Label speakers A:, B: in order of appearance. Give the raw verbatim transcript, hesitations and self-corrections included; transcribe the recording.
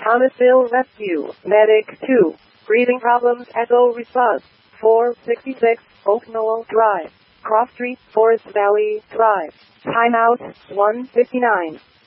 A: Thomasville Rescue. Medic two. Breathing problems. Echo response. four sixty-six Oak Knoll Drive. Cross Street, Forest Valley Drive. Timeout one fifty-nine.